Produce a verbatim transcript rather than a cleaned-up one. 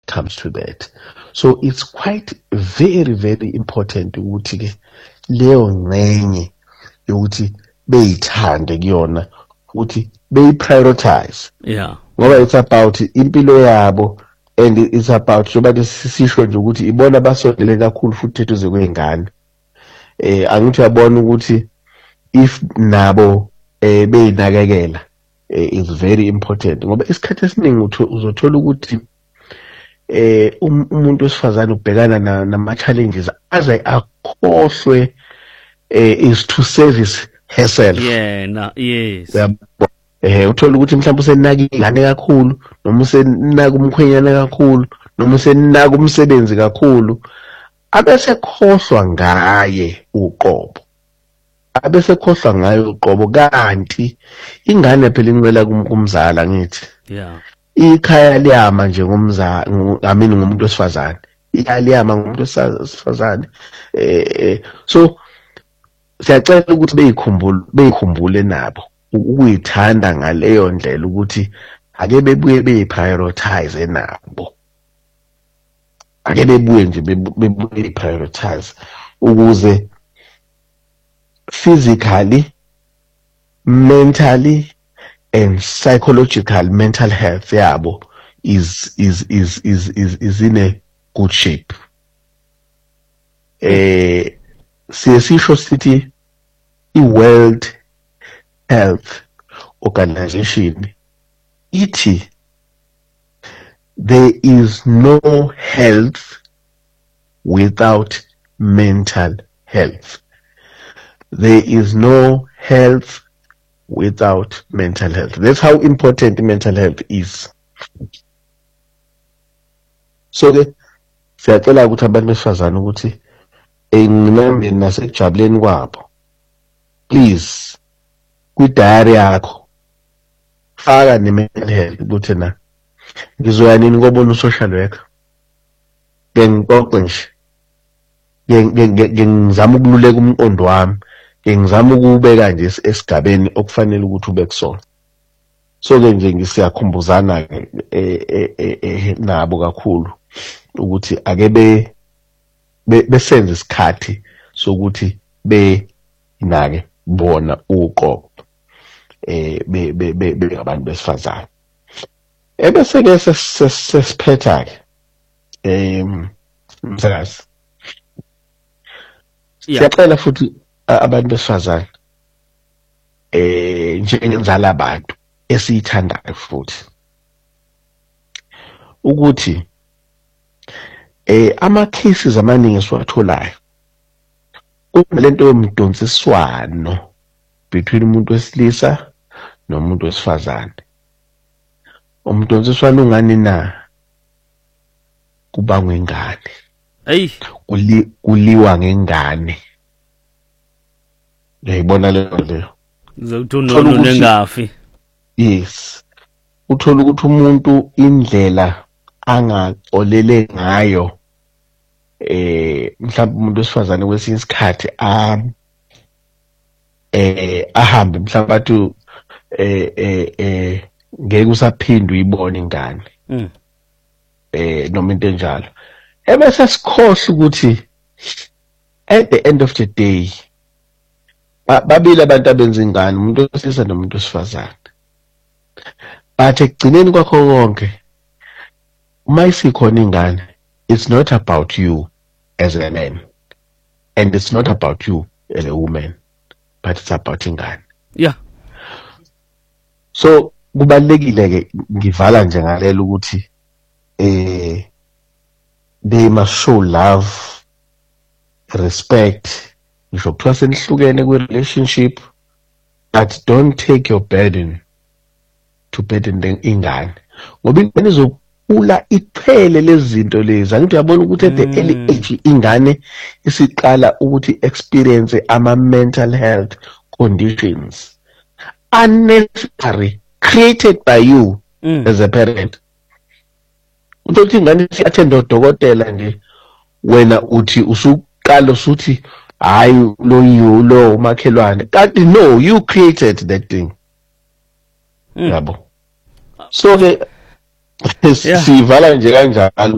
comes to that. So it's quite very, very important ukuthi ke leyo ngcenye yokuthi beyithande kuyona ukuthi beyiprioritize. Yeah. Ngoba it's about impilo yabo and it's about njengoba sisisho nje ukuthi ibona abasondele kakhulu futhi eduze kwengane. Eh angithi uyabona ukuthi if nabo eh beyinakekela is very important ngoba isikhathi esiningi uzothola ukuthi eh umuntu wesifazane ubhekana nama challenges aze akhohlwe eh is to service herself. Yeah, na yes. Eh uthola ukuthi mhlawumbe usenaka ingane kakhulu noma usenaka umkhwenyana kakhulu noma usenaka umsebenzi kakhulu abese khohlwa ngaye uqobo. Abese khohlwa ngayo uqobo kanti ingane phela incela kumzala ngithi. Yeah. Ikhaya liyama nje ngomzala amini ngomuntu wesifazane. Ikhaya liyama ngomuntu wesifazane. Eh so siyacela ukuthi beyikhumbule beyikhumbule nabo ukuyithanda ngaleyo ndlela ukuthi ake bebuye beyiprioritize nabo. Ake bebuye nje bebuye prioritize ukuze physically, mentally, and psychological mental health yabo is is is is is is in a good shape. Eh siyasisho sithi i-World Health Organization ithi there is no health without mental health. There is no health without mental health. That's how important mental health is. So ke siyacela ukuthi abantu besifazane ukuthi enginambe nasejabuleni kwabo. Please kwi-diary yakho faka ne-mental health ukuthi na ngizoya nini ngobona u-social worker. Ngengixoxe nje ngizama ukululeka umqondo wami. Ngizama ukubeka nje esigabeni okufanele ukuthi ube kusona. So ke nje ngisiyakhumbuzana eh nabo kakhulu ukuthi ake be besenze isikhathi sokuthi be inake bona uqobo eh be be be abantu besifazane. Ebese ke sesiphetha ke em msakazi. Siyacela futhi abantu besifazane eh njengenzala abantu esiyithandayo futhi ukuthi eh ama cases amaningi esiwatholayo kunalento yomdonsiswano between umuntu wesilisa nomuntu wesifazane. Umdonsiswano ungani na kubangwa ingane. Hey, kuliwa ngengane. Ngiyibona leyo leyo. Zothola nengafi. Yes. Uthola ukuthi umuntu indlela angaxolele ngayo eh mhlawumbe umuntu wesifazane kwesinye isikhathi a eh ahambe mhlawumbe athi eh eh eh ngeke usaphinde uyibone ingane. Mm. Eh noma into enjalo. Ebese sikhohle ukuthi at the end of the day babili abantu abenza ingane umuntu wesilisa nomuntu wesifazane. But ekugcineni kwakho konke uma isikhona ingane, it's not about you as a man and it's not about you as a woman, but it's about ingane. Yeah. So kubalekile ke ngivala nje ngalela ukuthi eh they must show love, respect. Ngisho kuthiwa senihlukene kwi-relationship, but don't take your burden to burden the ingane. Ngoba ingane izokhula iphele lezi zinto lezi. Angithi uyabona ukuthi at the early age ingane isiqala ukuthi experience ama mental health conditions unnecessary created by you mm. as a parent. Uthi ingane siyathenda udokotela nje wena uthi usuqala usuthi hayi lo you lo umakhelwane. That no, you created that thing. Yabo. So ke sivala nje kanjalo